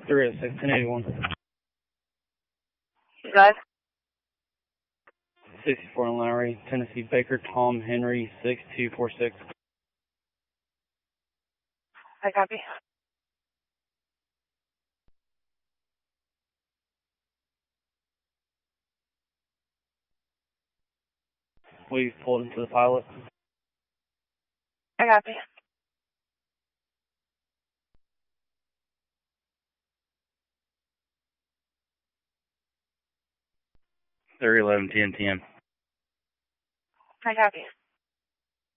306 1081. Drive. 64 in Lowry, Tennessee Baker, Tom Henry 6246. I copy. We've pulled into the pilot. I copy. They're 11 10 10. I copy.